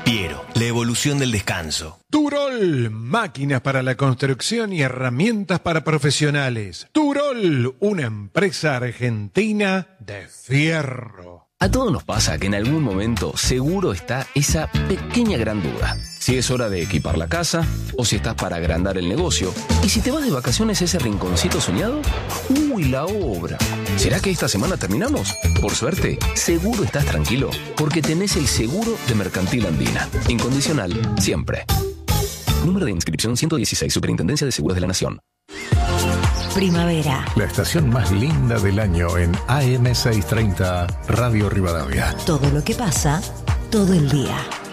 Piero, la evolución del descanso. Turol, máquinas para la construcción y herramientas para profesionales. Turol, una empresa argentina de fierro. A todos nos pasa que en algún momento seguro está esa pequeña gran duda. Si es hora de equipar la casa o si estás para agrandar el negocio. ¿Y si te vas de vacaciones a ese rinconcito soñado? ¡Uy, la obra! ¿Será que esta semana terminamos? Por suerte, seguro estás tranquilo porque tenés el seguro de Mercantil Andina. Incondicional, siempre. Número de inscripción 116, Superintendencia de Seguros de la Nación. Primavera. La estación más linda del año en AM 630 Radio Rivadavia. Todo lo que pasa, todo el día.